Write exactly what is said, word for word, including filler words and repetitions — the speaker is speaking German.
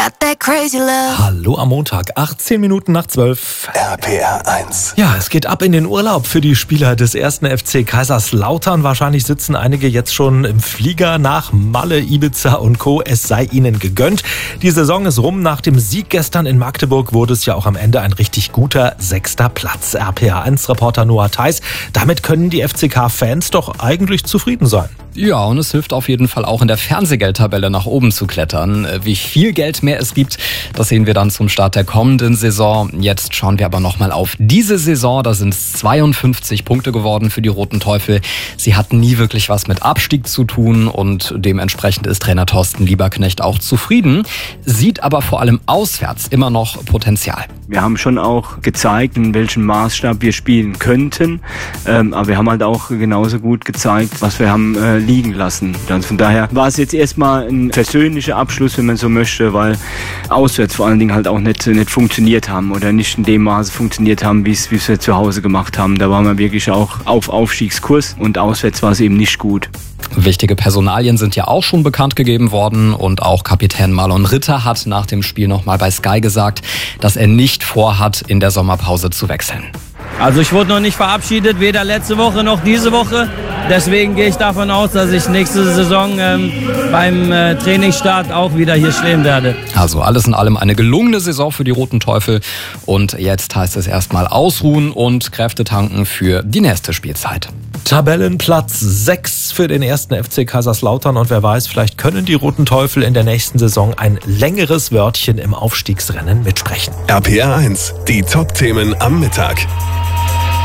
Got that crazy love. Hallo am Montag, achtzehn Minuten nach zwölf. R P R eins. Ja, es geht ab in den Urlaub für die Spieler des ersten F C Kaiserslautern. Wahrscheinlich sitzen einige jetzt schon im Flieger nach Malle, Ibiza und Co. Es sei ihnen gegönnt. Die Saison ist rum. Nach dem Sieg gestern in Magdeburg wurde es ja auch am Ende ein richtig guter sechster Platz. R P R eins Reporter Noah Theis. Damit können die F C K-Fans doch eigentlich zufrieden sein. Ja, und es hilft auf jeden Fall auch in der Fernsehgeldtabelle nach oben zu klettern. Wie viel Geld mehr es gibt, das sehen wir dann zum Start der kommenden Saison. Jetzt schauen wir aber nochmal auf diese Saison. Da sind es zweiundfünfzig Punkte geworden für die Roten Teufel. Sie hatten nie wirklich was mit Abstieg zu tun und dementsprechend ist Trainer Thorsten Lieberknecht auch zufrieden, sieht aber vor allem auswärts immer noch Potenzial. Wir haben schon auch gezeigt, in welchem Maßstab wir spielen könnten, ähm, aber wir haben halt auch genauso gut gezeigt, was wir haben äh, liegen lassen. Und von daher war es jetzt erstmal ein persönlicher Abschluss, wenn man so möchte, weil auswärts vor allen Dingen halt auch nicht, nicht funktioniert haben oder nicht in dem Maße funktioniert haben, wie es wie es wir zu Hause gemacht haben. Da waren wir wirklich auch auf Aufstiegskurs und auswärts war es eben nicht gut. Wichtige Personalien sind ja auch schon bekannt gegeben worden und auch Kapitän Marlon Ritter hat nach dem Spiel nochmal bei Sky gesagt, dass er nicht vorhat, in der Sommerpause zu wechseln. Also ich wurde noch nicht verabschiedet, weder letzte Woche noch diese Woche. Deswegen gehe ich davon aus, dass ich nächste Saison ähm, beim äh, Trainingsstart auch wieder hier stehen werde. Also alles in allem eine gelungene Saison für die Roten Teufel. Und jetzt heißt es erstmal ausruhen und Kräfte tanken für die nächste Spielzeit. Tabellenplatz sechs für den ersten F C Kaiserslautern. Und wer weiß, vielleicht können die Roten Teufel in der nächsten Saison ein längeres Wörtchen im Aufstiegsrennen mitsprechen. R P R eins, die Top-Themen am Mittag.